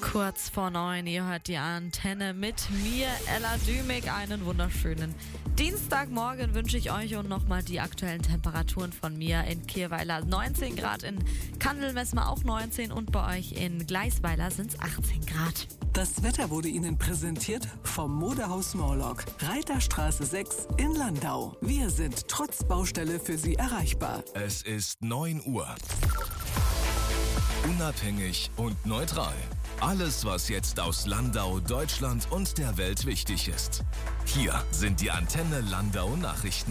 Kurz vor 9, ihr hört die Antenne mit mir, Ella Dümig. Einen wunderschönen Dienstagmorgen wünsche ich euch und nochmal die aktuellen Temperaturen von mir. In Kirweiler 19 Grad, in Kandel-Messmer auch 19 und bei euch in Gleisweiler sind es 18 Grad. Das Wetter wurde Ihnen präsentiert vom Modehaus Morlock, Reiterstraße 6 in Landau. Wir sind trotz Baustelle für Sie erreichbar. Es ist 9 Uhr. Unabhängig und neutral. Alles, was jetzt aus Landau, Deutschland und der Welt wichtig ist. Hier sind die Antenne Landau Nachrichten.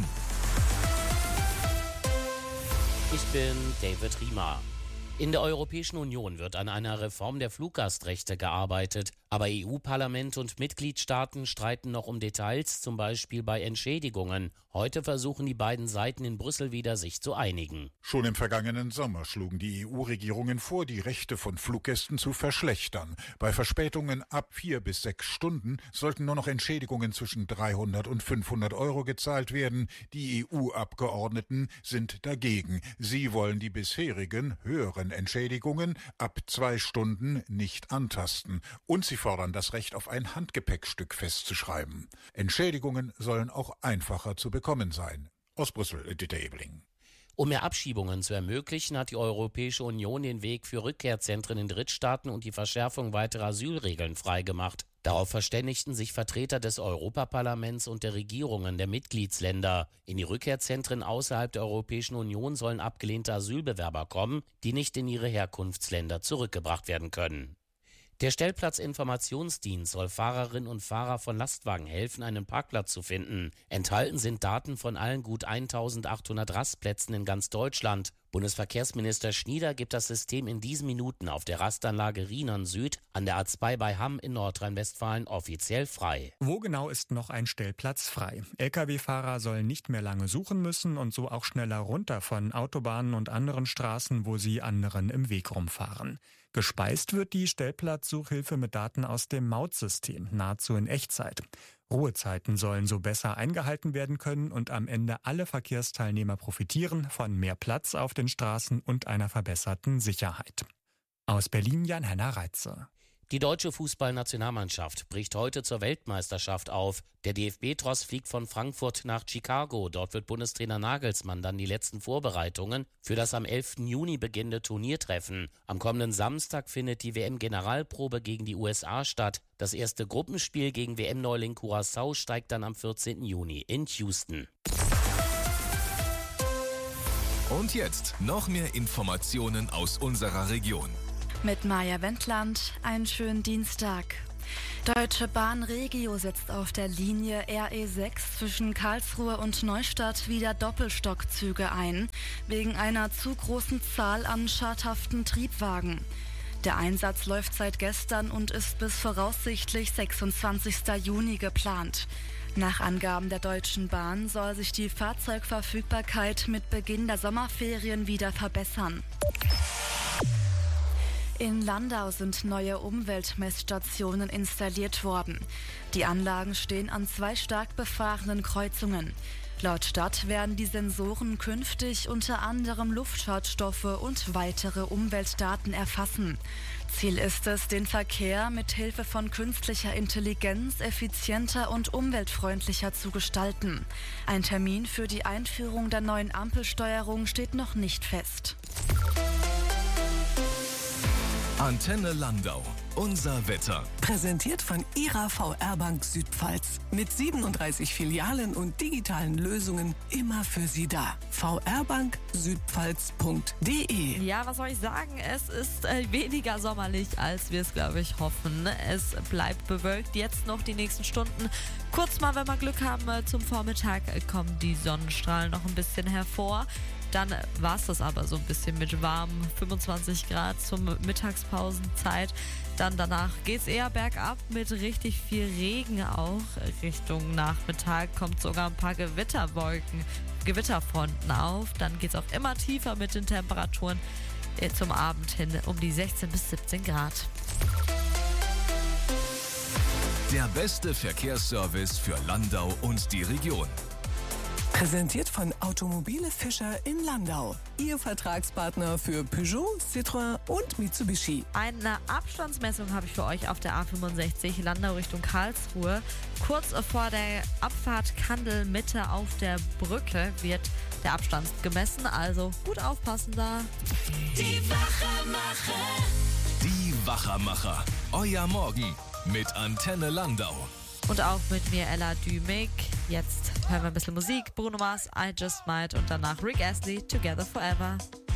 Ich bin David Riemer. In der Europäischen Union wird an einer Reform der Fluggastrechte gearbeitet. Aber EU-Parlament und Mitgliedstaaten streiten noch um Details, zum Beispiel bei Entschädigungen. Heute versuchen die beiden Seiten in Brüssel wieder, sich zu einigen. Schon im vergangenen Sommer schlugen die EU-Regierungen vor, die Rechte von Fluggästen zu verschlechtern. Bei Verspätungen ab 4 bis 6 Stunden sollten nur noch Entschädigungen zwischen 300 und 500 Euro gezahlt werden. Die EU-Abgeordneten sind dagegen. Sie wollen die bisherigen höheren Entschädigungen ab 2 Stunden nicht antasten. Und sie fordern das Recht auf ein Handgepäckstück festzuschreiben. Entschädigungen sollen auch einfacher zu bekommen sein. Aus Brüssel, Dieter Ebling. Um mehr Abschiebungen zu ermöglichen, hat die Europäische Union den Weg für Rückkehrzentren in Drittstaaten und die Verschärfung weiterer Asylregeln freigemacht. Darauf verständigten sich Vertreter des Europaparlaments und der Regierungen der Mitgliedsländer. In die Rückkehrzentren außerhalb der Europäischen Union sollen abgelehnte Asylbewerber kommen, die nicht in ihre Herkunftsländer zurückgebracht werden können. Der Stellplatzinformationsdienst soll Fahrerinnen und Fahrer von Lastwagen helfen, einen Parkplatz zu finden. Enthalten sind Daten von allen gut 1800 Rastplätzen in ganz Deutschland. Bundesverkehrsminister Schnieder gibt das System in diesen Minuten auf der Rastanlage Rhinern Süd an der A2 bei Hamm in Nordrhein-Westfalen offiziell frei. Wo genau ist noch ein Stellplatz frei? Lkw-Fahrer sollen nicht mehr lange suchen müssen und so auch schneller runter von Autobahnen und anderen Straßen, wo sie anderen im Weg rumfahren. Gespeist wird die Stellplatzsuchhilfe mit Daten aus dem Mautsystem, nahezu in Echtzeit. Ruhezeiten sollen so besser eingehalten werden können und am Ende alle Verkehrsteilnehmer profitieren von mehr Platz auf den Straßen und einer verbesserten Sicherheit. Aus Berlin Jan-Henner Reitze. Die deutsche Fußballnationalmannschaft bricht heute zur Weltmeisterschaft auf. Der DFB-Tross fliegt von Frankfurt nach Chicago. Dort wird Bundestrainer Nagelsmann dann die letzten Vorbereitungen für das am 11. Juni beginnende Turnier treffen. Am kommenden Samstag findet die WM-Generalprobe gegen die USA statt. Das erste Gruppenspiel gegen WM-Neuling Curaçao steigt dann am 14. Juni in Houston. Und jetzt noch mehr Informationen aus unserer Region. Mit Maja Wendland, einen schönen Dienstag. Deutsche Bahn Regio setzt auf der Linie RE6 zwischen Karlsruhe und Neustadt wieder Doppelstockzüge ein, wegen einer zu großen Zahl an schadhaften Triebwagen. Der Einsatz läuft seit gestern und ist bis voraussichtlich 26. Juni geplant. Nach Angaben der Deutschen Bahn soll sich die Fahrzeugverfügbarkeit mit Beginn der Sommerferien wieder verbessern. In Landau sind neue Umweltmessstationen installiert worden. Die Anlagen stehen an 2 stark befahrenen Kreuzungen. Laut Stadt werden die Sensoren künftig unter anderem Luftschadstoffe und weitere Umweltdaten erfassen. Ziel ist es, den Verkehr mit Hilfe von künstlicher Intelligenz effizienter und umweltfreundlicher zu gestalten. Ein Termin für die Einführung der neuen Ampelsteuerung steht noch nicht fest. Antenne Landau. Unser Wetter. Präsentiert von Ihrer VR-Bank Südpfalz. Mit 37 Filialen und digitalen Lösungen immer für Sie da. vrbanksüdpfalz.de. Ja, was soll ich sagen? Es ist weniger sommerlich, als wir es, glaube ich, hoffen. Es bleibt bewölkt. Jetzt noch die nächsten Stunden. Kurz mal, wenn wir Glück haben, zum Vormittag kommen die Sonnenstrahlen noch ein bisschen hervor. Dann war es das aber so ein bisschen mit warmen 25 Grad zum Mittagspausenzeit. Dann danach geht es eher bergab mit richtig viel Regen auch. Richtung Nachmittag kommt sogar ein paar Gewitterfronten auf. Dann geht es auch immer tiefer mit den Temperaturen zum Abend hin um die 16 bis 17 Grad. Der beste Verkehrsservice für Landau und die Region. Präsentiert von Automobile Fischer in Landau. Ihr Vertragspartner für Peugeot, Citroën und Mitsubishi. Eine Abstandsmessung habe ich für euch auf der A65 Landau Richtung Karlsruhe. Kurz vor der Abfahrt Kandel-Mitte auf der Brücke wird der Abstand gemessen, also gut aufpassen da. Die Wachermacher. Euer Morgen mit Antenne Landau. Und auch mit mir, Ella Dümig. Jetzt hören wir ein bisschen Musik. Bruno Mars, I Just Might und danach Rick Astley, Together Forever.